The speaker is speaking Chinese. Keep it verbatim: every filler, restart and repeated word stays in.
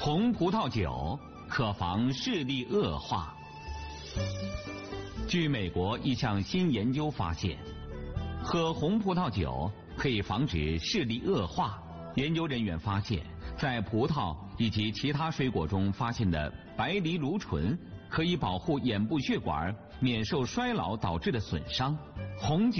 红葡萄酒可防视力恶化。据美国一项新研究发现，喝红葡萄酒可以防止视力恶化。研究人员发现，在葡萄以及其他水果中发现的白藜芦醇可以保护眼部血管免受衰老导致的损伤。红酒